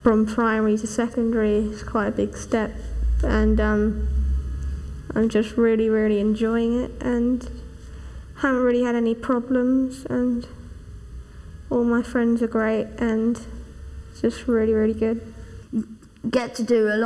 From primary to secondary is quite a big step, and I'm just really enjoying it and haven't really had any problems, and all my friends are great and it's just really good. Get to do a lot